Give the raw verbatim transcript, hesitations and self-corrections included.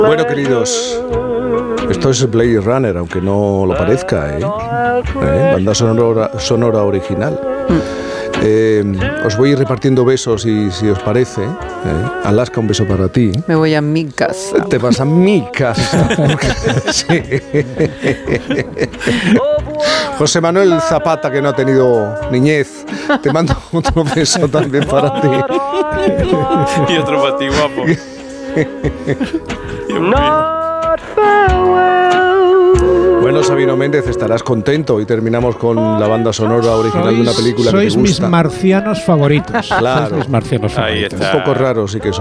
Bueno, queridos, esto es Blade Runner, aunque no lo parezca, ¿eh? ¿Eh? Banda sonora, sonora original. Eh, os voy a ir repartiendo besos y si os parece, ¿eh? Alaska, un beso para ti. Me voy a mi casa. Te vas a mi casa. Sí. José Manuel Zapata, que no ha tenido niñez, te mando otro beso también para ti. Y otro para ti, guapo. Bueno, Sabino Méndez, estarás contento y terminamos con la banda sonora original sois, de una película que te gusta. Sois mis marcianos favoritos. Claro. Sois mis marcianos favoritos. Ahí está. Un poco raro sí que son.